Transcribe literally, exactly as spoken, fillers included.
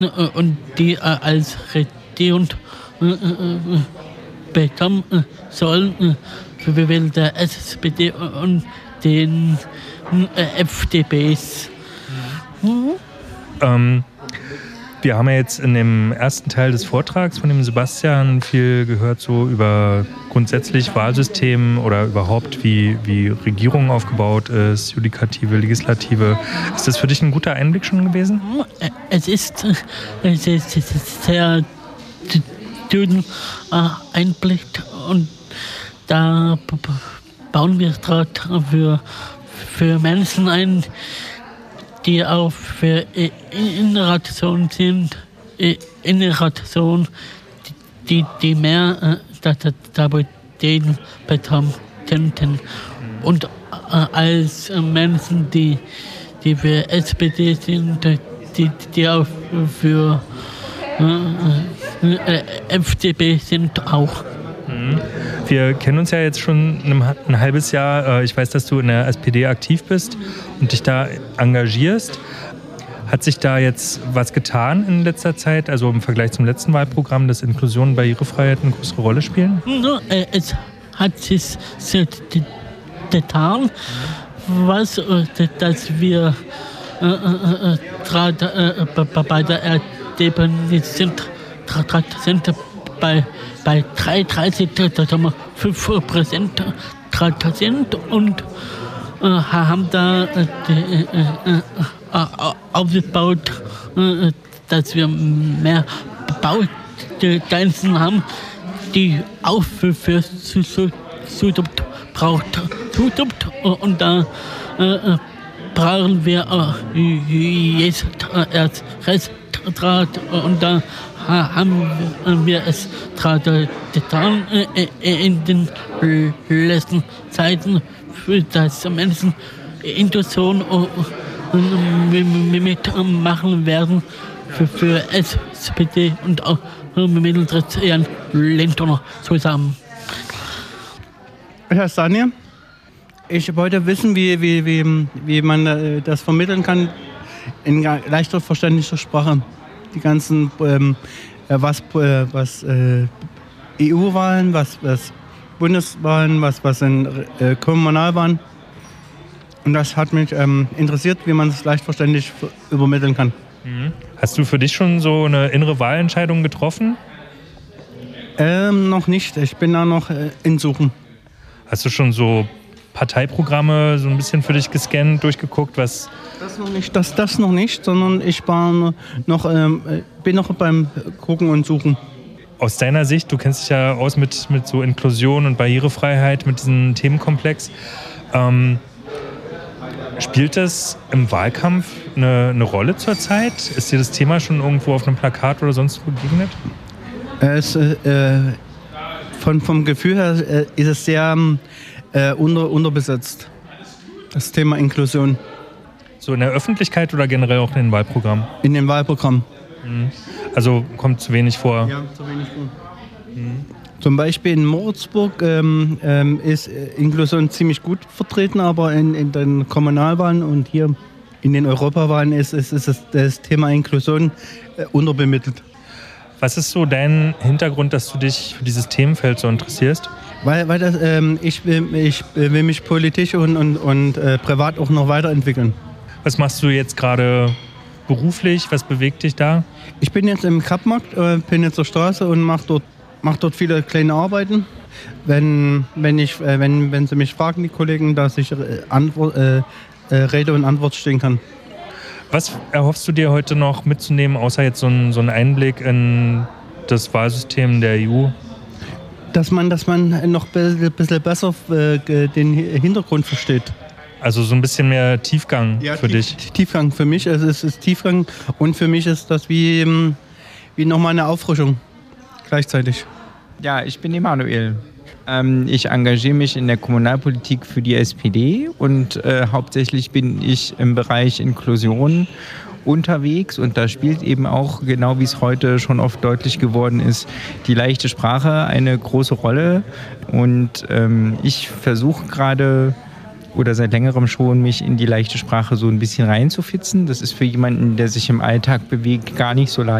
und die als Regierung bekommen sollen, wie der S P D und den F D Ps. Mhm. Ähm, wir haben ja jetzt in dem ersten Teil des Vortrags von dem Sebastian viel gehört so über grundsätzlich Wahlsystem oder überhaupt wie, wie Regierung aufgebaut ist, Judikative, Legislative. Ist das für dich ein guter Einblick schon gewesen? Es ist, es ist, es ist sehr dünn Einblick und da bauen wir gerade für, für Menschen ein, die auch für Innovation sind, Innovation, die, die mehr Stabilität bekommen könnten. Und als Menschen, die, die für S P D sind, die, die auch für F D P sind auch. Wir kennen uns ja jetzt schon ein halbes Jahr. Ich weiß, dass du in der S P D aktiv bist und dich da engagierst. Hat sich da jetzt was getan in letzter Zeit, also im Vergleich zum letzten Wahlprogramm, dass Inklusion und Barrierefreiheit eine größere Rolle spielen? Es hat sich getan, was, dass wir gerade bei der Ergebnis sind, sind bei bei dreiunddreißig Komma fünf Prozent sind und äh, haben da äh, äh, äh, aufgebaut, äh, dass wir mehr Baugrenzen haben, die auch für, für Zukunft braucht. Zukunft und da äh, brauchen wir äh, jetzt erst Restrat und da haben wir es gerade getan in den letzten Zeiten, für das Menschen Inklusion mitmachen werden für, für S P D und auch mit Christian Lindner zusammen. Herr Sanja, ich wollte wissen, wie, wie, wie, wie man das vermitteln kann in leichter verständlicher Sprache. Die ganzen, ähm, was, äh, was äh, E U-Wahlen, was, was Bundeswahlen, was, was in äh, Kommunalwahlen. Und das hat mich ähm, interessiert, wie man es leicht verständlich übermitteln kann. Mhm. Hast du für dich schon so eine innere Wahlentscheidung getroffen? Ähm, noch nicht. Ich bin da noch äh, in Suchen. Hast du schon so Parteiprogramme so ein bisschen für dich gescannt, durchgeguckt, was... Das noch nicht, das, das noch nicht, sondern ich war noch, ähm, bin noch beim Gucken und Suchen. Aus deiner Sicht, du kennst dich ja aus mit, mit so Inklusion und Barrierefreiheit, mit diesem Themenkomplex. Ähm, spielt das im Wahlkampf eine, eine Rolle zurzeit? Ist dir das Thema schon irgendwo auf einem Plakat oder sonst wo begegnet? Es, äh, von, vom Gefühl her äh, ist es sehr äh, unter, unterbesetzt, das Thema Inklusion. So in der Öffentlichkeit oder generell auch in den Wahlprogrammen? In den Wahlprogrammen. Mhm. Also kommt zu wenig vor? Ja, zu wenig vor. Mhm. Zum Beispiel in Moritzburg ähm, ähm, ist Inklusion ziemlich gut vertreten, aber in, in den Kommunalwahlen und hier in den Europawahlen ist, ist, ist das, das Thema Inklusion äh, unterbemittelt. Was ist so dein Hintergrund, dass du dich für dieses Themenfeld so interessierst? Weil, weil das, ähm, ich, will, ich will mich politisch und, und, und äh, privat auch noch weiterentwickeln. Was machst du jetzt gerade beruflich? Was bewegt dich da? Ich bin jetzt im Kappmarkt, äh, bin jetzt zur Straße und mache dort, mach dort viele kleine Arbeiten. Wenn, wenn, ich, äh, wenn, wenn sie mich fragen, die Kollegen, dass ich äh, Antwort, äh, äh, Rede und Antwort stehen kann. Was erhoffst du dir heute noch mitzunehmen, außer jetzt so ein, so ein Einblick in das Wahlsystem der E U? Dass man, dass man noch ein bisschen besser äh, den Hintergrund versteht. Also so ein bisschen mehr Tiefgang ja, für tief, dich? Tiefgang für mich, also es ist Tiefgang und für mich ist das wie, wie nochmal eine Auffrischung gleichzeitig. Ja, ich bin Emanuel. Ähm, ich engagiere mich in der Kommunalpolitik für die S P D und äh, hauptsächlich bin ich im Bereich Inklusion unterwegs und da spielt eben auch, genau wie es heute schon oft deutlich geworden ist, die leichte Sprache eine große Rolle und ähm, ich versuche gerade oder seit längerem schon, mich in die leichte Sprache so ein bisschen reinzufitzen. Das ist für jemanden, der sich im Alltag bewegt, gar nicht so leicht.